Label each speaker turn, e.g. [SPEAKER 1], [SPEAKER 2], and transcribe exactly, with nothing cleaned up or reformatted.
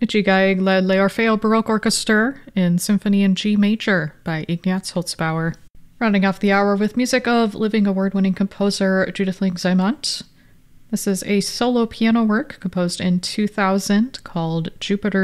[SPEAKER 1] Ichigai led l'Orfeo Baroque Orchestra in Symphony in G Major by Ignaz Holzbauer. Rounding off the hour with music of living award-winning composer Judith Ling-Zymont. This is a solo piano work composed in two thousand called Jupiter